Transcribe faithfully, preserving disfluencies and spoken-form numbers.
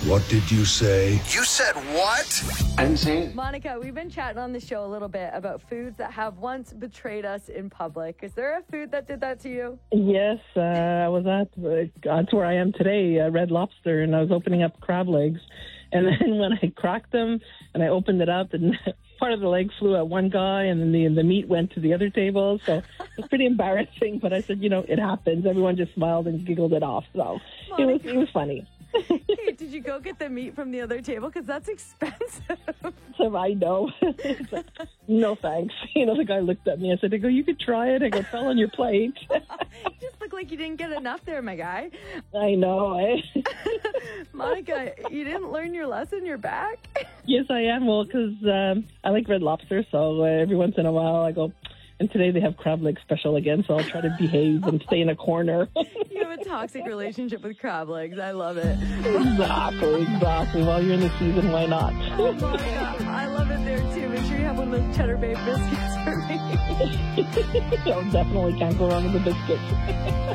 What did you say? You said what? I didn't say it. Monica, we've been chatting on the show a little bit about foods that have once betrayed us in public. Is there a food that did that to you? Yes, uh, I was at, uh, that's where I am today, uh, Red Lobster, and I was opening up crab legs. And then when I cracked them and I opened it up, and part of the leg flew at one guy, and then the, the meat went to the other table. So it was pretty embarrassing, but I said, you know, it happens. Everyone just smiled and giggled it off. So it was, it was funny. Hey, did you go get the meat from the other table? Because that's expensive. So I know. Like, no thanks. You know, the guy looked at me. I said, I go, you could try it. I go, it's all on your plate. You just look like you didn't get enough there, my guy. I know. Eh? Monica, you didn't learn your lesson. You're back. Yes, I am. Well, because um, I like Red Lobster, so uh, every once in a while I go, and today they have crab leg special again, so I'll try to behave and stay in a corner. You have a toxic relationship with crab legs. I love it. Exactly, exactly. While you're in the season, why not? Oh, Monica, I love it there, too. Make sure you have one of those Cheddar Bay biscuits for me. No, definitely can't go wrong with the biscuits.